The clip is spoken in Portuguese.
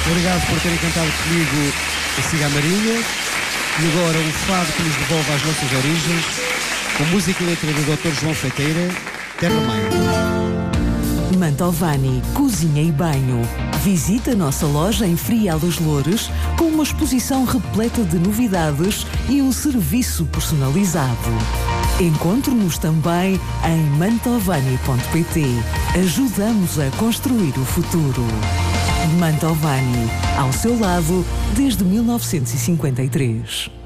Obrigado por terem cantado comigo a Siga a Marinha. E agora um fado que nos devolve às nossas origens, com música e letra do Dr. João Feiteira, Terra Mãe. Mantovani, cozinha e banho. Visita a nossa loja em Frial dos Loures com uma exposição repleta de novidades e um serviço personalizado. Encontre-nos também em mantovani.pt. Ajudamos a construir o futuro. Mantovani, ao seu lado desde 1953.